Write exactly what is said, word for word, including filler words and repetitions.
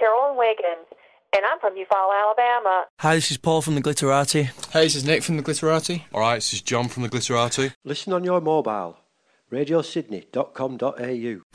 Carolyn Wiggins, and I'm from Eufaula, Alabama. Hi, this is Paul from the Glitterati. Hey, this is Nick from the Glitterati. Alright, this is John from the Glitterati. Listen on your mobile, radio sydney dot com dot a u.